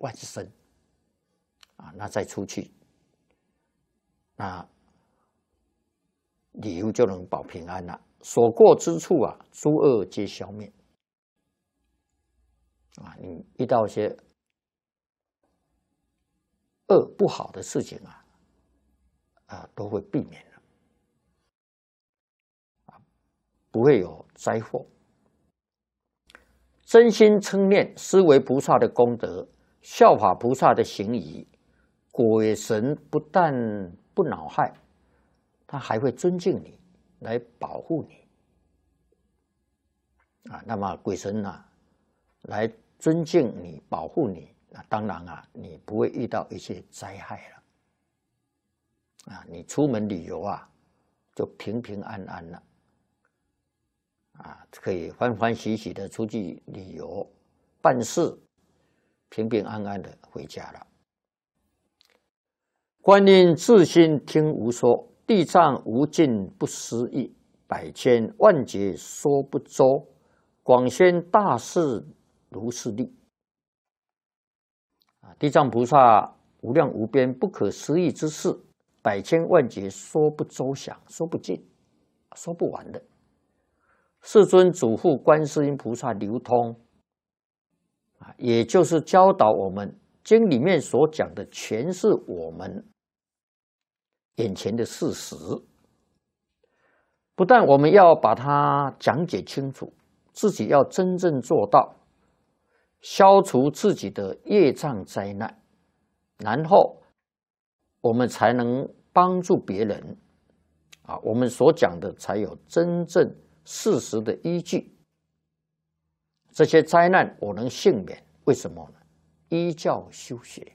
万身啊，那再出去，那礼物就能保平安了。所过之处啊，诸恶皆消灭啊！你遇到一些恶不好的事情啊，都会避免了啊，不会有灾祸。真心称念思维菩萨的功德，效法菩萨的行仪，鬼神不但不恼害，他还会尊敬你，来保护你啊。那么鬼神来尊敬你、保护你，那当然你不会遇到一些灾害了啊。你出门旅游就平平安安了啊，可以欢欢喜喜的出去旅游、办事，平平安安的回家了。观音自心听无说，地藏无尽不思议，百千万劫说不周，广宣大士如是力。地藏菩萨无量无边不可思议之事，百千万劫说不周详，说不尽，说不完的。世尊嘱咐观世音菩萨流通也就是教导我们经里面所讲的，全是我们眼前的事实。不但我们要把它讲解清楚，自己要真正做到消除自己的业障灾难，然后我们才能帮助别人我们所讲的才有真正事实的依据。这些灾难我能幸免，为什么呢？依教修学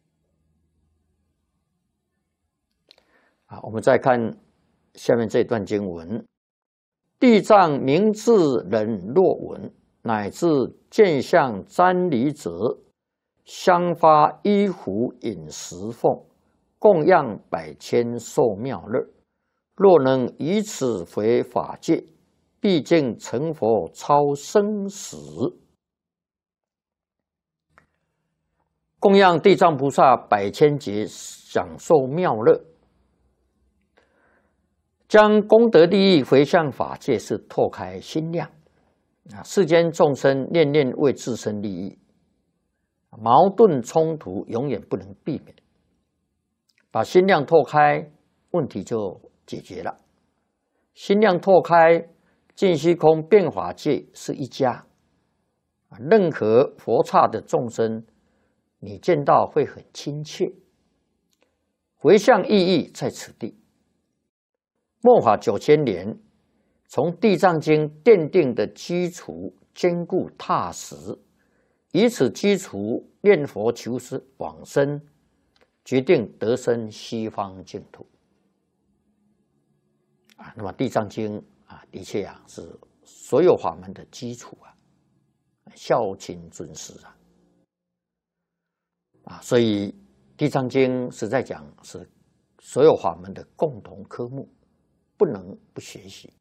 我们再看下面这段经文：地藏明智人若闻，乃至见相瞻礼者，香发衣服饮食奉，供养百千受妙乐。若能以此为法界，毕竟成佛超生死。供养地藏菩萨百千劫，享受妙乐，将功德利益回向法界，是拓开心量世间众生念念为自身利益，矛盾冲突永远不能避免。把心量拓开，问题就解决了。心量拓开，尽虚空变法界是一家，任何佛刹的众生，你见到会很亲切。回向意义在此地。末法9000年，从地藏经奠定的基础坚固踏实，以此基础念佛求往生，决定得生西方净土那么地藏经的确是所有法门的基础孝亲尊师所以地藏经实在讲是所有法门的共同科目，不能不学习。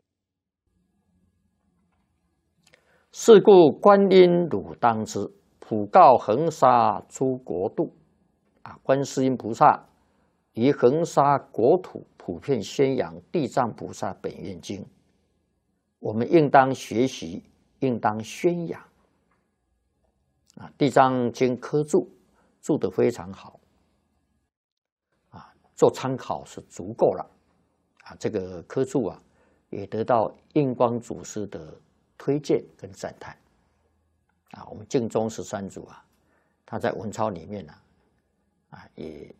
是故观音汝当知，普告恒沙诸国度观世音菩萨于恒沙国土普遍宣扬地藏菩萨本愿经，我们应当学习，应当宣扬地藏经科注注得非常好做参考是足够了这个科注也得到印光祖师的推荐跟赞叹我们净宗13祖他在文钞里面也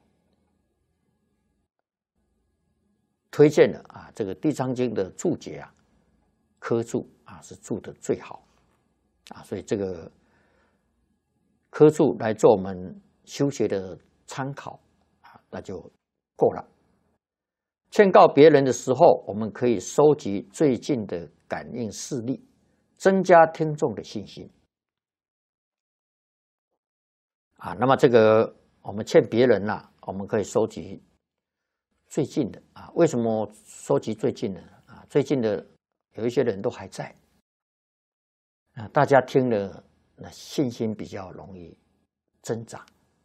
推荐了这个地藏经的注解科注是注的最好所以这个科注来做我们修学的参考那就够了。劝告别人的时候，我们可以收集最近的感应事例，增加听众的信心那么这个我们劝别人我们可以收集最近的为什么收集最近的最近的有一些人都还在大家听了信心比较容易增长